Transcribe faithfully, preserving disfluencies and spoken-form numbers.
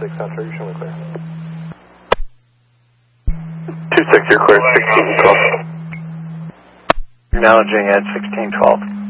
six, after you show me clear. two six, you're clear, sixteen twelve. Acknowledging at sixteen twelve.